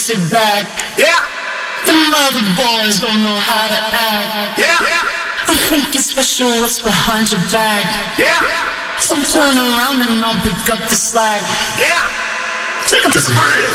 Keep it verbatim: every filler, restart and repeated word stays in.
sit back. Yeah, Them other boys don't know how to act. yeah, I think it's special what's behind your back. yeah, So turn around and I'll pick up the slack. yeah. Take up this money.